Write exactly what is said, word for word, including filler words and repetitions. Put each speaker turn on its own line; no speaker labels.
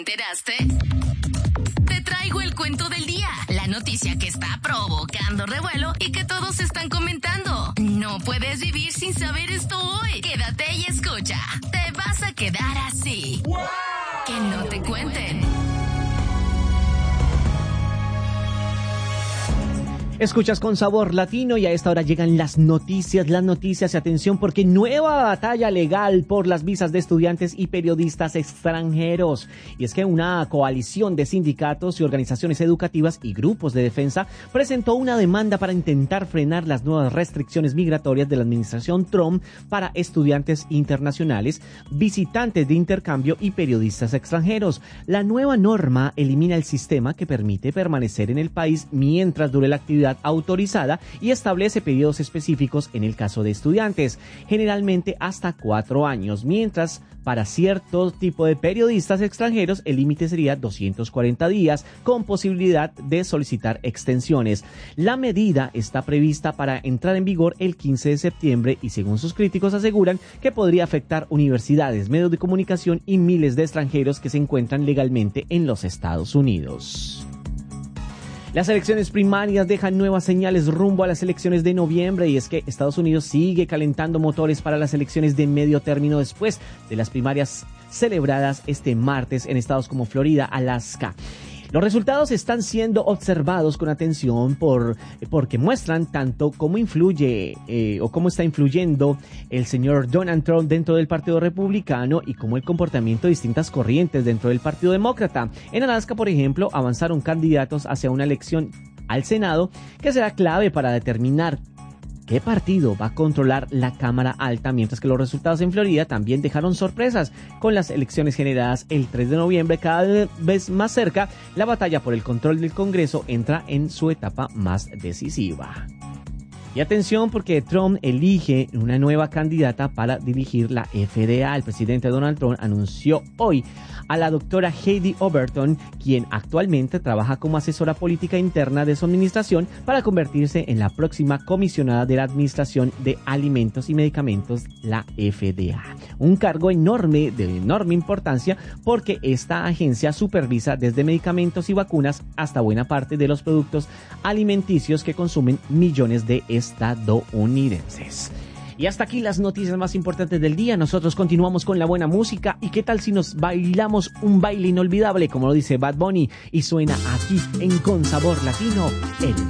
¿Enteraste? Te traigo el cuento del día, la noticia que está provocando revuelo y que todos están comentando. No puedes vivir sin saber esto hoy. Quédate y escucha. Te vas a quedar así. ¡Wow! Que no te cuenten.
Escuchas Con Sabor Latino y a esta hora llegan las noticias, las noticias y atención porque nueva batalla legal por las visas de estudiantes y periodistas extranjeros. Y es que una coalición de sindicatos y organizaciones educativas y grupos de defensa presentó una demanda para intentar frenar las nuevas restricciones migratorias de la administración Trump para estudiantes internacionales, visitantes de intercambio y periodistas extranjeros. La nueva norma elimina el sistema que permite permanecer en el país mientras dure la actividad autorizada y establece periodos específicos en el caso de estudiantes, generalmente hasta cuatro años, mientras para cierto tipo de periodistas extranjeros el límite sería doscientos cuarenta días con posibilidad de solicitar extensiones. La medida está prevista para entrar en vigor el quince de septiembre y según sus críticos aseguran que podría afectar universidades, medios de comunicación y miles de extranjeros que se encuentran legalmente en los Estados Unidos. Las elecciones primarias dejan nuevas señales rumbo a las elecciones de noviembre y es que Estados Unidos sigue calentando motores para las elecciones de medio término después de las primarias celebradas este martes en estados como Florida, Alaska. Los resultados están siendo observados con atención por, porque muestran tanto cómo influye eh, o cómo está influyendo el señor Donald Trump dentro del Partido Republicano y cómo el comportamiento de distintas corrientes dentro del Partido Demócrata. En Alaska, por ejemplo, avanzaron candidatos hacia una elección al Senado que será clave para determinar qué partido va a controlar la Cámara Alta, mientras que los resultados en Florida también dejaron sorpresas con las elecciones generadas el tres de noviembre. Cada vez más cerca, la batalla por el control del Congreso entra en su etapa más decisiva. Y atención porque Trump elige una nueva candidata para dirigir la F D A. El presidente Donald Trump anunció hoy a la doctora Heidi Overton, quien actualmente trabaja como asesora política interna de su administración, para convertirse en la próxima comisionada de la Administración de Alimentos y Medicamentos, la F D A. Un cargo enorme, de enorme importancia, porque esta agencia supervisa desde medicamentos y vacunas hasta buena parte de los productos alimenticios que consumen millones de estadounidenses. Y hasta aquí las noticias más importantes del día. Nosotros continuamos con la buena música. ¿Y qué tal si nos bailamos un baile inolvidable, como lo dice Bad Bunny, y suena aquí en Con Sabor Latino, el